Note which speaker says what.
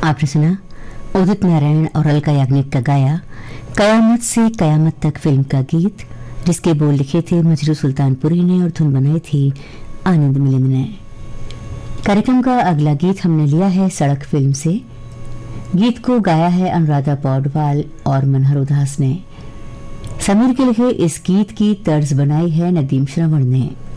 Speaker 1: आपने सुना उदित नारायण और अलका याग्निक का गाया कयामत से कयामत तक फिल्म का गीत, जिसके बोल लिखे थे मजरू सुल्तानपुरी ने और धुन बनाई थी आनंद मिलिंद ने। कार्यक्रम का अगला गीत हमने लिया है सड़क फिल्म से। गीत को गाया है अनुराधा पौडवाल और मनहर उदास ने। समीर के लिखे इस गीत की तर्ज बनाई है नदीम श्रवण ने।